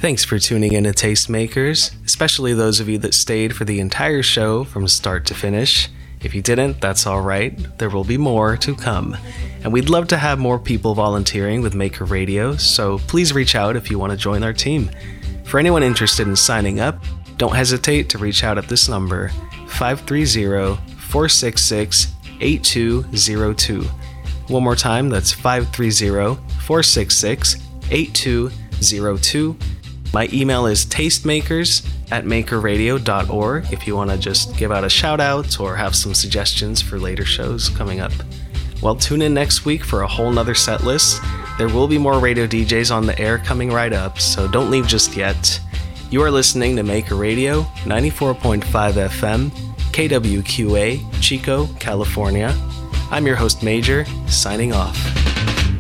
Thanks for tuning in to Tastemakers, especially those of you that stayed for the entire show from start to finish. If you didn't, that's alright. There will be more to come. And we'd love to have more people volunteering with Maker Radio, so please reach out if you want to join our team. For anyone interested in signing up, don't hesitate to reach out at this number, 530-466-8202. One more time, that's 530-466-8202. My email is tastemakers@makerradio.org if you want to just give out a shout out or have some suggestions for later shows coming up. Well, tune in next week for a whole nother set list. There will be more radio DJs on the air coming right up, so don't leave just yet. You are listening to Maker Radio, 94.5 FM, KWQA, Chico, California. I'm your host, Major, signing off.